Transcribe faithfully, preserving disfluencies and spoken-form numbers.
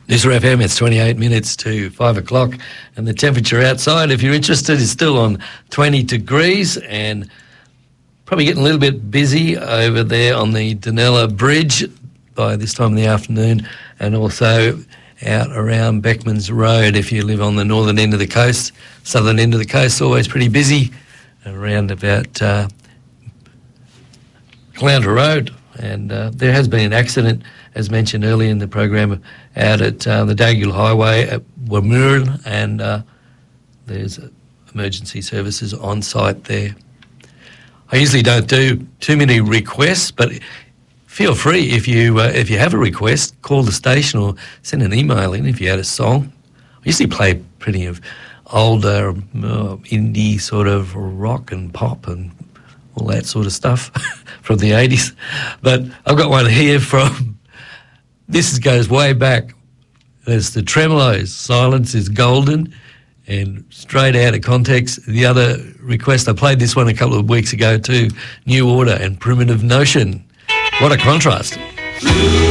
Noosa F M, it's twenty-eight minutes to five o'clock, and the temperature outside, if you're interested, is still on twenty degrees, and probably getting a little bit busy over there on the Dunella Bridge by this time in the afternoon, and also out around Beckmans Road if you live on the northern end of the coast. Southern end of the coast, always pretty busy, around about uh, Caloundra Road. And uh, there has been an accident, as mentioned earlier in the program, out at uh, the Dagyul Highway at Wamuran, and uh, there's emergency services on site there. I usually don't do too many requests, but feel free if you uh, if you have a request, call the station or send an email in if you had a song. I usually play plenty of older uh, indie sort of rock and pop and all that sort of stuff from the eighties. But I've got one here from, this goes way back. There's the Tremolos, Silence is Golden, and straight out of context, the other request, I played this one a couple of weeks ago too, New Order and Primitive Notion. What a contrast.